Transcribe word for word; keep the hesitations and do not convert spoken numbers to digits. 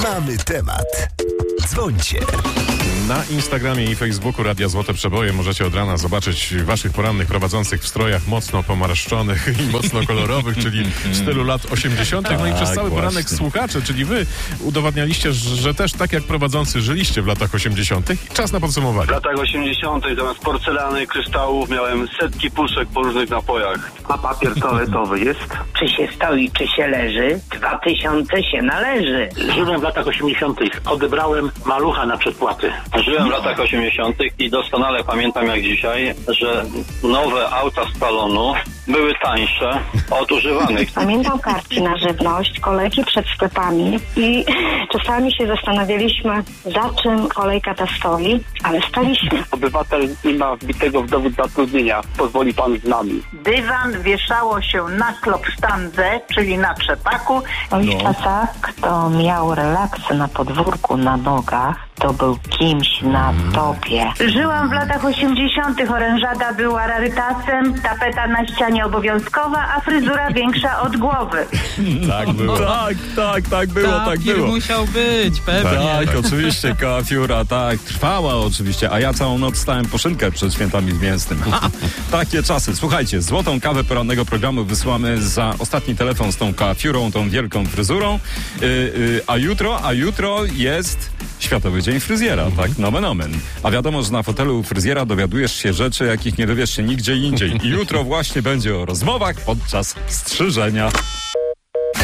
Mamy temat. Dzwońcie. Na Instagramie i Facebooku Radia Złote Przeboje możecie od rana zobaczyć waszych porannych prowadzących w strojach mocno pomarszczonych i mocno kolorowych, czyli w stylu lat osiemdziesiątych. No i przez cały właśnie. poranek słuchacze, czyli wy udowadnialiście, że też tak jak prowadzący żyliście w latach osiemdziesiątych. Czas na podsumowanie. W latach osiemdziesiątych zamiast porcelany, kryształów miałem setki puszek po różnych napojach. A papier toaletowy jest? Czy się stoi, czy się leży? Dwa tysiące się należy. Żyłem w latach osiemdziesiątych. Odebrałem malucha na przedpłaty. Żyłem w latach osiemdziesiątych i doskonale pamiętam jak dzisiaj, że nowe auta z salonu były tańsze od używanych. Pamiętam kartki na żywność, kolejki przed sklepami i czasami się zastanawialiśmy, za czym kolejka ta stoi, ale staliśmy. Obywatel nie ma wbitego w dowód zatrudnienia. Pozwoli pan z nami. Dywan wieszało się na klopsztandze, czyli na trzepaku. W moich czasach, kto miał relaksy na podwórku, na nogach, to był kimś na topie. Żyłam w latach osiemdziesiątych. Orężada była rarytasem, tapeta na ścianie obowiązkowa, a fryzura większa od głowy. Tak było. Tak, tak, tak było, tak Papier było. musiał być, pewnie. Tak, oczywiście, kafiura, tak, trwała oczywiście, a ja całą noc stałem po szynkę przed świętami w Mięsnym. Ha, takie czasy. Słuchajcie, złotą kawę porannego programu wysyłamy za ostatni telefon z tą kafiurą, tą wielką fryzurą, yy, yy, a jutro, a jutro jest Światowy Dzień Fryzjera, tak, nomen omen. A wiadomo, że na fotelu u fryzjera dowiadujesz się rzeczy, jakich nie dowiesz się nigdzie indziej. I jutro właśnie będzie o rozmowach podczas strzyżenia.